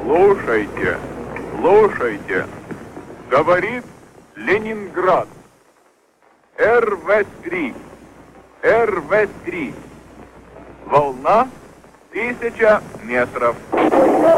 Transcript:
Слушайте, слушайте, говорит Ленинград. РВ-3, РВ-3. Волна 1000 метров.